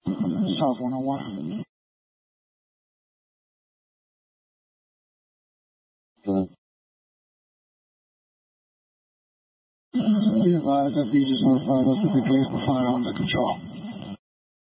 South 101. Good. Be advised that these is notified us that the police will find under control.